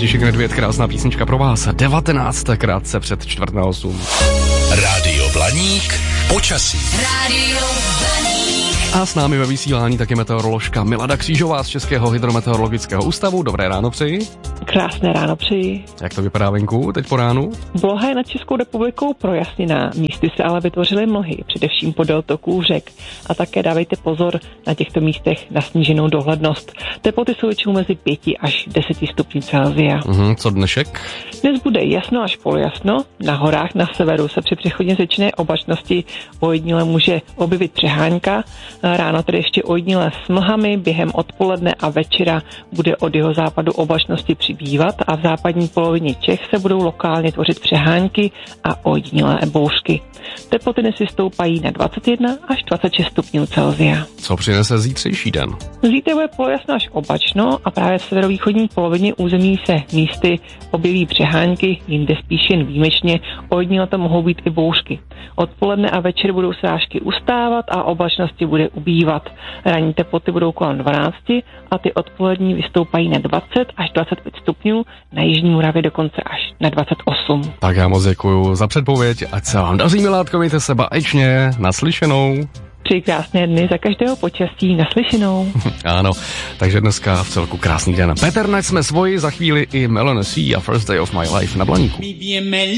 František Nedvěd, krásná písnička pro vás. 19. krátce před 7:45. Rádio Blaník, počasí. Rádio Blaník. A s námi ve vysílání taky meteoroložka Milada Křížová z Českého hydrometeorologického ústavu. Dobré ráno přeji. Krásné ráno přeji. Jak to vypadá venku teď po ránu? Obloha je nad Českou republikou projasněná, místy se ale vytvořily mlhy, především podél toků řek. A také dávejte pozor na těchto místech na sníženou dohlednost. Teploty jsou většinou mezi 5 až 10 stupňů Celsia. Co dnešek? Dnes bude jasno až polojasno. Na horách na severu se při přechodně zvětšené oblačnosti ojediněle může objevit přehánka. Ráno tedy ještě ojediněle s mlhami, během odpoledne a večera bude od jihozápadu oblačnosti přibývat a v západní polovině Čech se budou lokálně tvořit přehánky a ojedinělé bouřky. Teploty dnes vystoupají na 21 až 26 stupňů Celsia. Co přinese zítřejší den? Zítra bude polojasno až oblačno a právě v severovýchodní polovině území se místy objeví přehánky, jinde spíš jen výjimečně, ojediněle to mohou být i bouřky. Odpoledne a večer budou srážky ustávat a oblačnosti bude ubývat. Ranní teploty budou kolem 12 a ty odpolední vystoupají na 20 až 25 stupňů, na jižní Moravě dokonce až na 28. Tak já moc děkuju za předpověď, ať se vám daří, milátko, mějte se báječně, naslyšenou. Přeji krásné dny za každého počasí, naslyšenou. Ano, takže dneska v celku krásný den. Petr, naď jsme svoji, za chvíli i Melanie C a First Day of My Life na Blaníku.